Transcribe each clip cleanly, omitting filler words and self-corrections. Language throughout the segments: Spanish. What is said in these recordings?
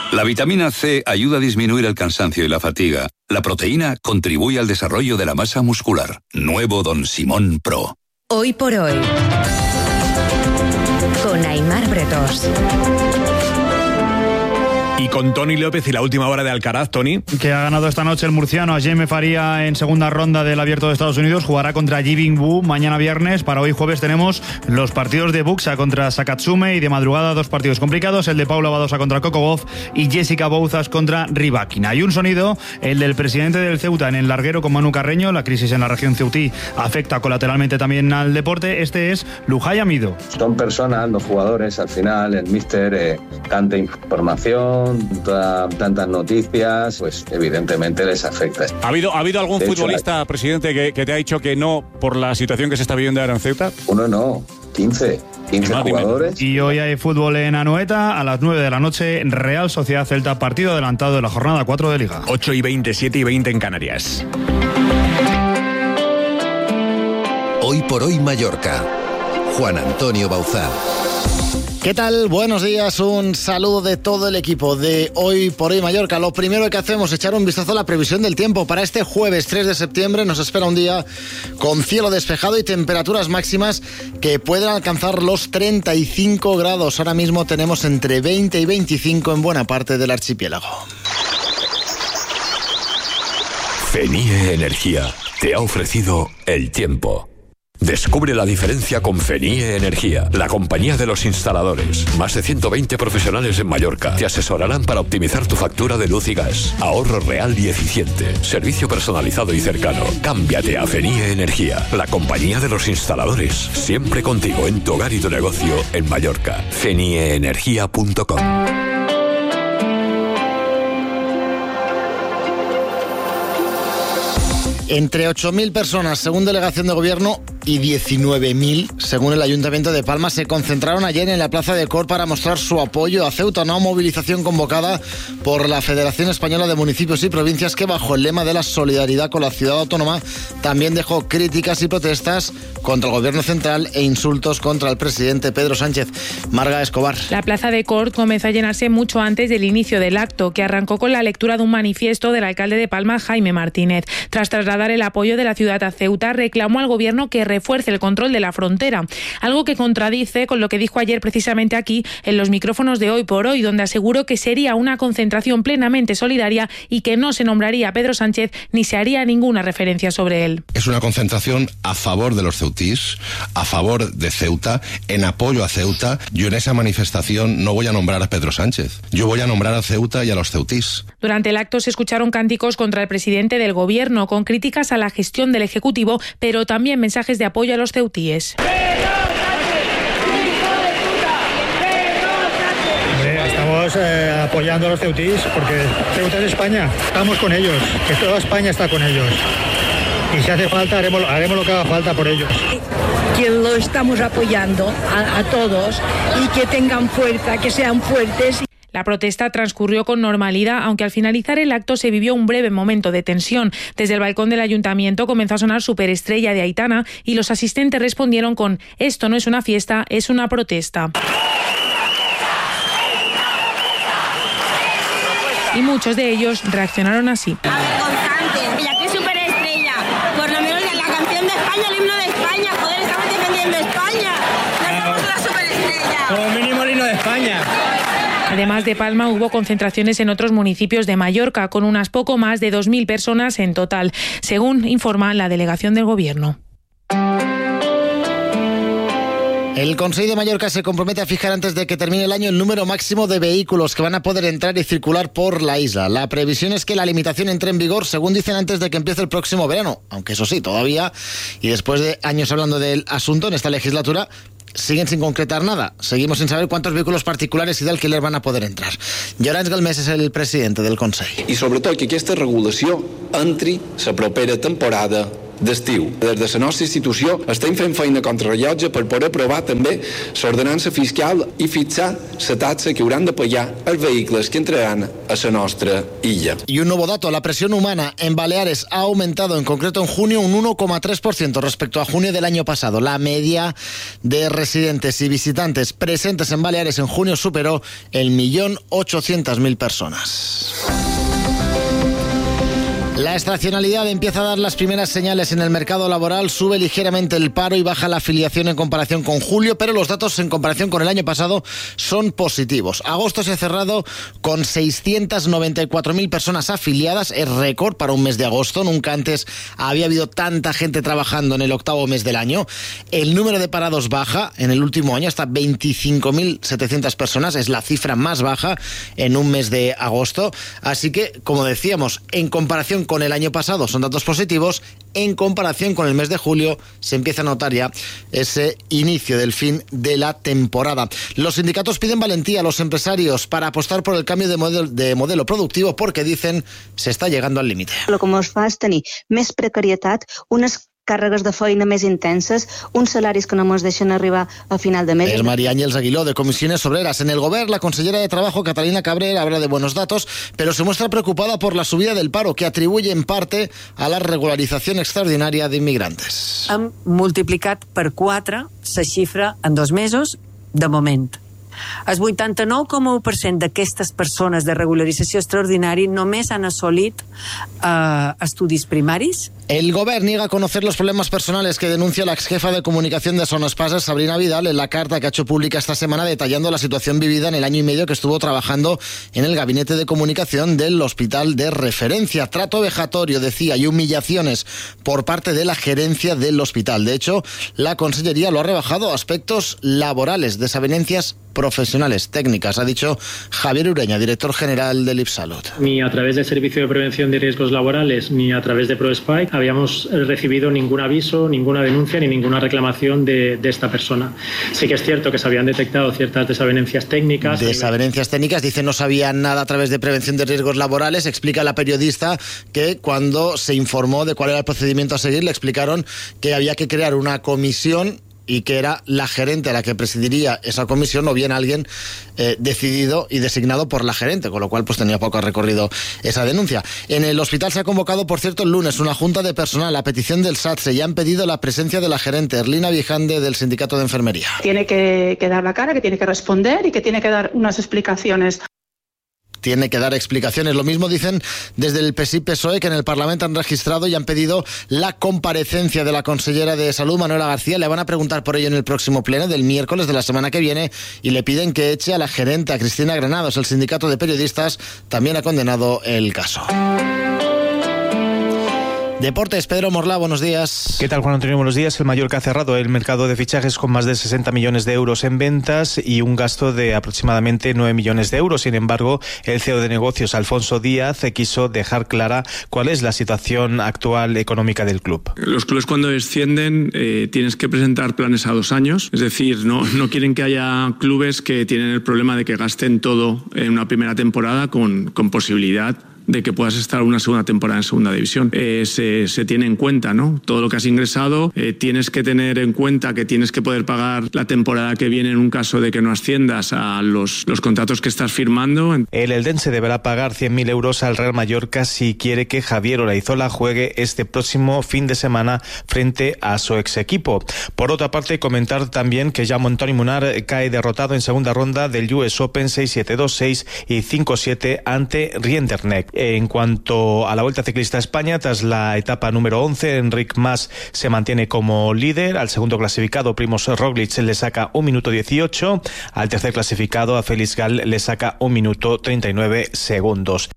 La vitamina C ayuda a disminuir el cansancio y la fatiga. La proteína contribuye al desarrollo de la masa muscular. Nuevo Don Simón Pro. Hoy por hoy, con Aimar Bretos. Y con Toni López y la última hora de Alcaraz, Toni. Que ha ganado esta noche el murciano a Jaime Faría en segunda ronda del Abierto de Estados Unidos. Jugará contra Ji Wu mañana viernes. Para hoy jueves tenemos los partidos de Buxa contra Sakatsume y de madrugada 2 partidos complicados. El de Paula Badosa contra Coco Gauff y Jessica Bouzas contra Rybakina. Y un sonido, el del presidente del Ceuta en el larguero con Manu Carreño. La crisis en la región ceutí afecta colateralmente también al deporte. Este es Lujay Amido. Son personas, no jugadores. Al final el míster, tanta información, tantas noticias, pues evidentemente les afecta. ¿Ha habido algún futbolista, presidente, que te ha dicho que no por la situación que se está viviendo ahora en Ceuta? Uno no, 15 jugadores. Y hoy hay fútbol en Anoeta a las 9 de la noche, Real Sociedad Celta, partido adelantado de la jornada 4 de Liga. 8:20, 7:20 en Canarias. Hoy por hoy Mallorca. Juan Antonio Bauzá. ¿Qué tal? Buenos días, un saludo de todo el equipo de Hoy por Hoy Mallorca. Lo primero que hacemos es echar un vistazo a la previsión del tiempo. Para este jueves 3 de septiembre nos espera un día con cielo despejado y temperaturas máximas que pueden alcanzar los 35 grados. Ahora mismo tenemos entre 20 y 25 en buena parte del archipiélago. FENIE Energía te ha ofrecido el tiempo. Descubre la diferencia con FENIE Energía, la compañía de los instaladores. Más de 120 profesionales en Mallorca te asesorarán para optimizar tu factura de luz y gas. Ahorro real y eficiente. Servicio personalizado y cercano. Cámbiate a FENIE Energía, la compañía de los instaladores. Siempre contigo en tu hogar y tu negocio en Mallorca. fenieenergia.com. Entre 8.000 personas, según delegación de gobierno, y 19.000, según el Ayuntamiento de Palma, se concentraron ayer en la Plaza de Cort para mostrar su apoyo a Ceuta, una movilización convocada por la Federación Española de Municipios y Provincias que, bajo el lema de la solidaridad con la ciudad autónoma, también dejó críticas y protestas contra el gobierno central e insultos contra el presidente Pedro Sánchez. Marga Escobar. La Plaza de Cort comenzó a llenarse mucho antes del inicio del acto, que arrancó con la lectura de un manifiesto del alcalde de Palma, Jaime Martínez. Tras trasladar el apoyo de la ciudad a Ceuta, reclamó al gobierno que refuerce el control de la frontera, algo que contradice con lo que dijo ayer precisamente aquí en los micrófonos de Hoy por Hoy, donde aseguró que sería una concentración plenamente solidaria y que no se nombraría a Pedro Sánchez ni se haría ninguna referencia sobre él. Es una concentración a favor de los ceutís, a favor de Ceuta, en apoyo a Ceuta. Yo en esa manifestación no voy a nombrar a Pedro Sánchez, yo voy a nombrar a Ceuta y a los ceutís. Durante el acto se escucharon cánticos contra el presidente del gobierno, con críticas a la gestión del Ejecutivo, pero también mensajes de apoyo a los ceutíes. Estamos apoyando a los ceutís porque Ceuta es España, estamos con ellos, que toda España está con ellos. Y si hace falta, haremos lo que haga falta por ellos. Que lo estamos apoyando a todos y que tengan fuerza, que sean fuertes. La protesta transcurrió con normalidad, aunque al finalizar el acto se vivió un breve momento de tensión. Desde el balcón del ayuntamiento comenzó a sonar Superestrella de Aitana y los asistentes respondieron con: esto no es una fiesta, es una protesta. Y muchos de ellos reaccionaron así. Avergonzante, ya que es Superestrella, por lo menos la canción de España, el himno de España, joder, estamos defendiendo España, no somos la Superestrella. Como mínimo el himno de España. Además de Palma, hubo concentraciones en otros municipios de Mallorca, con unas poco más de 2.000 personas en total, según informa la delegación del Gobierno. El Consell de Mallorca se compromete a fijar antes de que termine el año el número máximo de vehículos que van a poder entrar y circular por la isla. La previsión es que la limitación entre en vigor, según dicen, antes de que empiece el próximo verano. Aunque eso sí, todavía, y después de años hablando del asunto en esta legislatura, siguen sin concretar nada. Seguimos sin saber cuántos vehículos particulares y de alquiler van a poder entrar. Llorenç Galmés és el president del Consell. I sobretot que aquesta regulació entri la propera temporada d'estiu. Des de la nostra institució estem fent feina contra rellotge per poder aprovar també l'ordenança fiscal i fixar la taxa que hauran de pagar els vehicles que entraran a la nostra illa. Y un nuevo dato, la presión humana en Baleares ha aumentado, en concreto en junio, un 1,3% respecto a junio del año pasado. La media de residentes y visitantes presentes en Baleares en junio superó el 1.800.000 personas. La estacionalidad empieza a dar las primeras señales en el mercado laboral, sube ligeramente el paro y baja la afiliación en comparación con julio, pero los datos en comparación con el año pasado son positivos. Agosto se ha cerrado con 694.000 personas afiliadas, es récord para un mes de agosto, nunca antes había habido tanta gente trabajando en el octavo mes del año. El número de parados baja en el último año hasta 25.700 personas, es la cifra más baja en un mes de agosto, así que, como decíamos, en comparación con el año pasado son datos positivos, en comparación con el mes de julio se empieza a notar ya ese inicio del fin de la temporada. Los sindicatos piden valentía a los empresarios para apostar por el cambio de modelo productivo porque dicen se está llegando al límite. El que ens fa és tenir més precarietat, unes càrregues de feina més intenses, uns salaris que no ens deixen arribar a final de mes. Es María Ángeles Aguiló, de Comisiones Obreras. En el Gobierno, la consellera de Trabajo, Catalina Cabrera, habla de buenos datos, pero se muestra preocupada por la subida del paro, que atribuye en parte a la regularización extraordinaria de inmigrantes. Hem multiplicat per 4 la xifra en 2 mesos, de moment. El 89,1% d'aquestes persones de regularització extraordinària només han assolit estudis primaris. El Gobierno niega a conocer los problemas personales que denuncia la exjefa de comunicación de Sonespasa, Sabrina Vidal, en la carta que ha hecho pública esta semana detallando la situación vivida en el año y medio que estuvo trabajando en el gabinete de comunicación del hospital de referencia. Trato vejatorio, decía, y humillaciones por parte de la gerencia del hospital. De hecho, la Consellería lo ha rebajado a aspectos laborales, desavenencias profesionales, técnicas, ha dicho Javier Ureña, director general del IPSalud. Ni a través del Servicio de Prevención de Riesgos Laborales ni a través de ProSpike habíamos recibido ningún aviso, ninguna denuncia ni ninguna reclamación de esta persona. Sí que es cierto que se habían detectado ciertas desavenencias técnicas. Desavenencias técnicas, dice, no sabían nada a través de Prevención de Riesgos Laborales. Explica la periodista que cuando se informó de cuál era el procedimiento a seguir, le explicaron que había que crear una comisión y que era la gerente a la que presidiría esa comisión o bien alguien decidido y designado por la gerente, con lo cual pues tenía poco recorrido esa denuncia. En el hospital se ha convocado, por cierto, el lunes una junta de personal a petición del SATSE y han pedido la presencia de la gerente, Erlina Viejande, del Sindicato de Enfermería. Tiene que dar la cara, que tiene que responder y que tiene que dar unas explicaciones. Tiene que dar explicaciones. Lo mismo dicen desde el PSI-PSOE, que en el Parlamento han registrado y han pedido la comparecencia de la consellera de Salud, Manuela García. Le van a preguntar por ello en el próximo pleno del miércoles de la semana que viene y le piden que eche a la gerente, a Cristina Granados. El sindicato de periodistas también ha condenado el caso. Deportes, Pedro Morlá, buenos días. ¿Qué tal, Juan Antonio? Buenos días. El Mallorca ha cerrado el mercado de fichajes con más de 60 millones de euros en ventas y un gasto de aproximadamente 9 millones de euros. Sin embargo, el CEO de negocios, Alfonso Díaz, quiso dejar clara cuál es la situación actual económica del club. Los clubes cuando descienden tienes que presentar planes a 2 años. Es decir, no quieren que haya clubes que tienen el problema de que gasten todo en una primera temporada con posibilidad de que puedas estar una segunda temporada en segunda división. Se tiene en cuenta, ¿no? Todo lo que has ingresado, tienes que tener en cuenta que tienes que poder pagar la temporada que viene en un caso de que no asciendas a los contratos que estás firmando. El eldense deberá pagar 100.000 euros al Real Mallorca si quiere que Javier Olaizola juegue este próximo fin de semana frente a su ex equipo. Por otra parte, comentar también que Jaume Antoni Munar cae derrotado en segunda ronda del US Open 6-7, 2-6 y 5-7 ante Rienderneck. En cuanto a la Vuelta Ciclista a España, tras la etapa número 11, Enric Mas se mantiene como líder. Al segundo clasificado, Primož Roglič, le saca 1 minuto 18. Al tercer clasificado, a Félix Gall, le saca 1 minuto 39 segundos.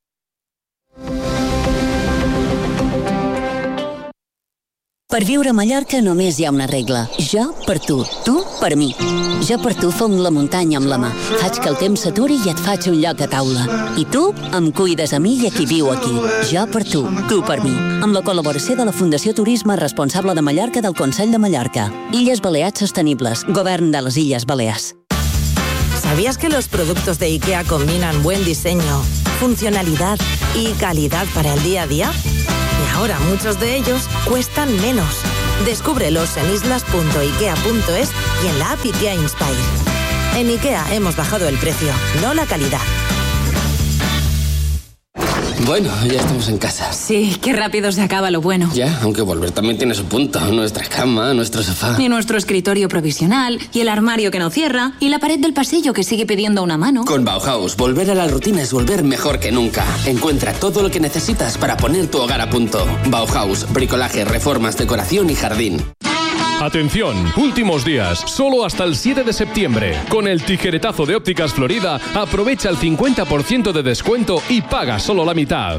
Per viure a Mallorca només hi ha una regla. Jo per tu per mi. Jo per tu fong la muntanya amb la mà. Faig que el temps s'aturi i et faig un lloc a taula. I tu em cuides a mi i a qui viu aquí. Jo per tu per mi. Amb la col·laboració de la Fundació Turisme Responsable de Mallorca del Consell de Mallorca. Illes Balears Sostenibles. Govern de les Illes Balears. ¿Sabías que los productos de IKEA combinan buen diseño, funcionalidad y calidad para el día a día? Y ahora muchos de ellos cuestan menos. Descúbrelos en islas.ikea.es y en la app IKEA Inspire. En IKEA hemos bajado el precio, no la calidad. Bueno, ya estamos en casa. Sí, qué rápido se acaba lo bueno. Ya, aunque volver también tiene su punto. Nuestra cama, nuestro sofá. Y nuestro escritorio provisional, y el armario que no cierra, y la pared del pasillo que sigue pidiendo una mano. Con Bauhaus, volver a la rutina es volver mejor que nunca. Encuentra todo lo que necesitas para poner tu hogar a punto. Bauhaus, bricolaje, reformas, decoración y jardín. Atención, últimos días, solo hasta el 7 de septiembre. Con el tijeretazo de Ópticas Florida, aprovecha el 50% de descuento y paga solo la mitad.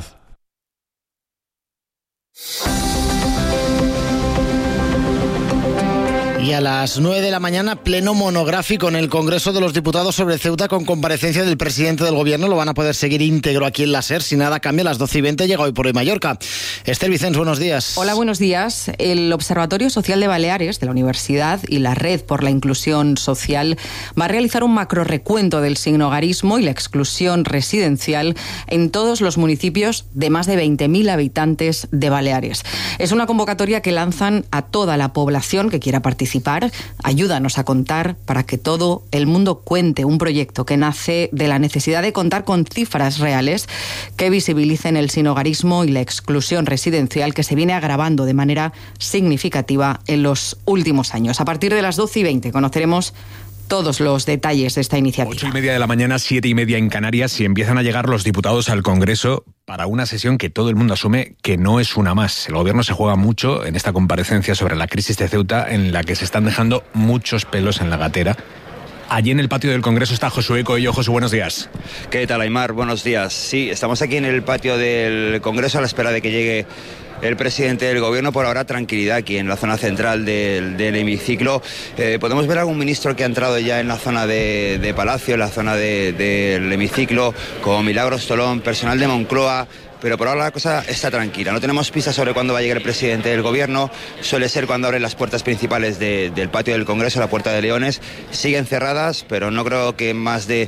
Y a las 9 de la mañana, pleno monográfico en el Congreso de los Diputados sobre Ceuta con comparecencia del presidente del Gobierno. Lo van a poder seguir íntegro aquí en la SER. Si nada cambia, a las 12:20 llega Hoy por Hoy Mallorca. Esther Vicens, buenos días. Hola, buenos días. El Observatorio Social de Baleares de la Universidad y la Red por la Inclusión Social va a realizar un macrorrecuento del sinhogarismo y la exclusión residencial en todos los municipios de más de 20.000 habitantes de Baleares. Es una convocatoria que lanzan a toda la población que quiera participar. Ayúdanos a contar para que todo el mundo cuente, un proyecto que nace de la necesidad de contar con cifras reales que visibilicen el sinhogarismo y la exclusión residencial que se viene agravando de manera significativa en los últimos años. A partir de las 12:20 conoceremos todos los detalles de esta iniciativa. 8:30 de la mañana, 7:30 en Canarias, y empiezan a llegar los diputados al Congreso para una sesión que todo el mundo asume que no es una más. El Gobierno se juega mucho en esta comparecencia sobre la crisis de Ceuta, en la que se están dejando muchos pelos en la gatera. Allí en el patio del Congreso está Josué Coello. Josué, buenos días. ¿Qué tal, Aymar? Buenos días. Sí, estamos aquí en el patio del Congreso a la espera de que llegue el presidente del Gobierno. Por ahora, tranquilidad aquí en la zona central del hemiciclo. Podemos ver algún ministro que ha entrado ya en la zona de Palacio, en la zona del hemiciclo, como Milagros Tolón, personal de Moncloa. Pero por ahora la cosa está tranquila. No tenemos pistas sobre cuándo va a llegar el presidente del Gobierno. Suele ser cuando abren las puertas principales del patio del Congreso, la Puerta de Leones. Siguen cerradas, pero no creo que más de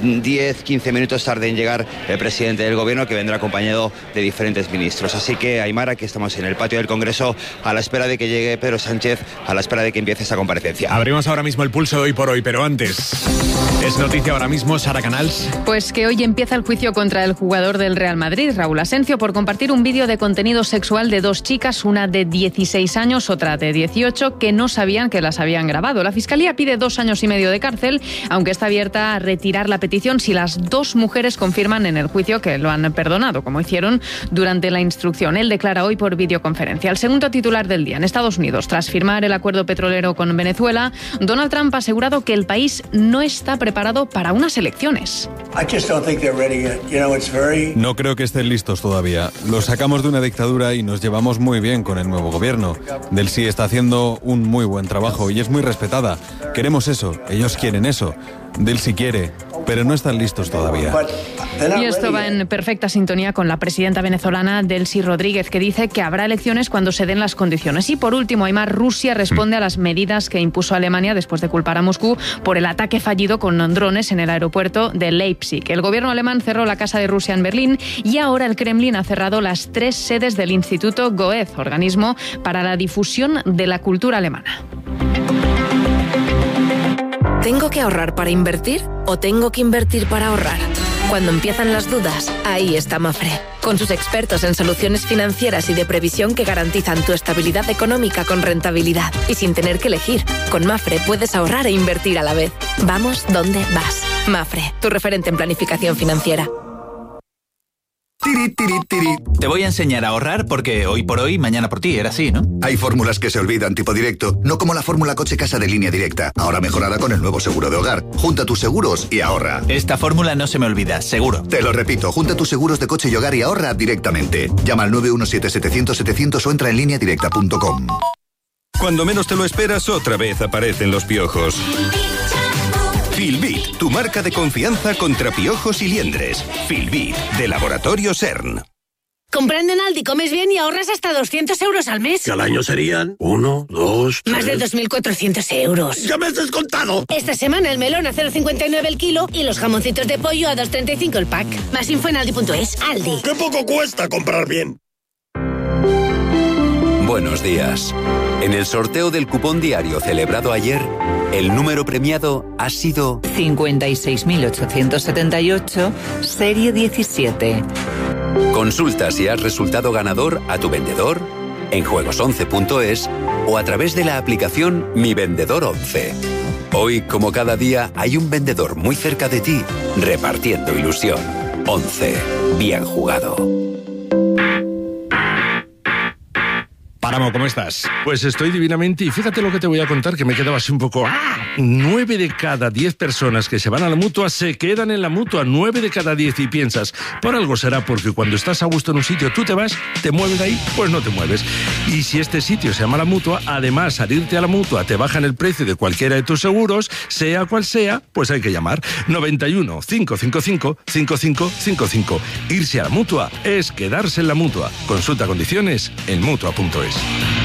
10-15 minutos tarde en llegar el presidente del Gobierno, que vendrá acompañado de diferentes ministros. Así que, Aymar, aquí estamos en el patio del Congreso a la espera de que llegue Pedro Sánchez, a la espera de que empiece esta comparecencia. Abrimos ahora mismo el pulso de Hoy por Hoy, pero antes, es noticia ahora mismo, Sara Canals. Pues que hoy empieza el juicio contra el jugador del Real Madrid, Raúl Asencio, por compartir un vídeo de contenido sexual de dos chicas, una de 16 años, otra de 18, que no sabían que las habían grabado. La Fiscalía pide 2 años y medio de cárcel, aunque está abierta a retirar la petición si las dos mujeres confirman en el juicio que lo han perdonado, como hicieron durante la instrucción. Él declara hoy por videoconferencia. El segundo titular del día. En Estados Unidos, tras firmar el acuerdo petrolero con Venezuela, Donald Trump ha asegurado que el país no está preparado para unas elecciones. No creo que estén listos todavía. Lo sacamos de una dictadura y nos llevamos muy bien con el nuevo gobierno. Delcy está haciendo un muy buen trabajo y es muy respetada. Queremos eso, ellos quieren eso. Delcy quiere, pero no están listos todavía. Y esto va en perfecta sintonía con la presidenta venezolana Delcy Rodríguez, que dice que habrá elecciones cuando se den las condiciones. Y por último, Aymar, Rusia responde a las medidas que impuso Alemania después de culpar a Moscú por el ataque fallido con drones en el aeropuerto de Leipzig. El gobierno alemán cerró la Casa de Rusia en Berlín y ahora el Kremlin ha cerrado las 3 sedes del Instituto Goethe, organismo para la difusión de la cultura alemana. ¿Tengo que ahorrar para invertir o tengo que invertir para ahorrar? Cuando empiezan las dudas, ahí está Mafre. Con sus expertos en soluciones financieras y de previsión que garantizan tu estabilidad económica con rentabilidad y sin tener que elegir. Con Mafre puedes ahorrar e invertir a la vez. Vamos donde vas. Mafre, tu referente en planificación financiera. Te voy a enseñar a ahorrar porque hoy por hoy, mañana por ti, era así, ¿no? Hay fórmulas que se olvidan tipo directo, no como la fórmula coche-casa de Línea Directa, ahora mejorada con el nuevo seguro de hogar. Junta tus seguros y ahorra. Esta fórmula no se me olvida, seguro. Te lo repito, junta tus seguros de coche y hogar y ahorra directamente. Llama al 917-700-700 o entra en lineadirecta.com. Cuando menos te lo esperas, otra vez aparecen los piojos. Filbit, tu marca de confianza contra piojos y liendres. Filbit, de Laboratorio CERN. Comprando en Aldi comes bien y ahorras hasta 200 euros al mes. Que al año serían 1, 2, 3... Más de 2.400 euros. ¡Ya me has descontado! Esta semana el melón a 0,59 el kilo y los jamoncitos de pollo a 2,35 el pack. Más info en aldi.es. Aldi. ¡Qué poco cuesta comprar bien! Buenos días. En el sorteo del cupón diario celebrado ayer, el número premiado ha sido 56.878, serie 17. Consulta si has resultado ganador a tu vendedor, en juegos11.es o a través de la aplicación Mi Vendedor 11. Hoy, como cada día, hay un vendedor muy cerca de ti, repartiendo ilusión. 11. Bien jugado. Páramo, ¿cómo estás? Pues estoy divinamente y fíjate lo que te voy a contar, que me quedaba así un poco... 9 de cada 10 personas que se van a la Mutua se quedan en la Mutua, 9 de cada 10, y piensas, por algo será, porque cuando estás a gusto en un sitio tú te vas, te mueves de ahí, pues no te mueves. Y si este sitio se llama la Mutua, además al irte a la Mutua te bajan el precio de cualquiera de tus seguros, sea cual sea, pues hay que llamar 91 555 5555. Irse a la Mutua es quedarse en la Mutua. Consulta condiciones en Mutua.es.